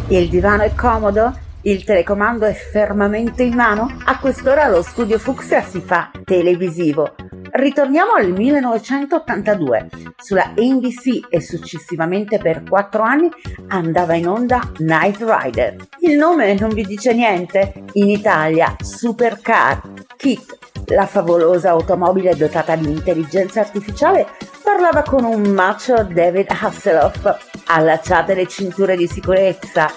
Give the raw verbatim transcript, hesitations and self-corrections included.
Il divano è comodo? Il telecomando è fermamente in mano? A quest'ora lo studio Fucsia si fa televisivo. Ritorniamo al millenovecentottantadue. Sulla N B C e successivamente per quattro anni andava in onda Knight Rider. Il nome non vi dice niente? In Italia Supercar. Kit, la favolosa automobile dotata di intelligenza artificiale, parlava con un macho David Hasselhoff. Allacciate le cinture di sicurezza,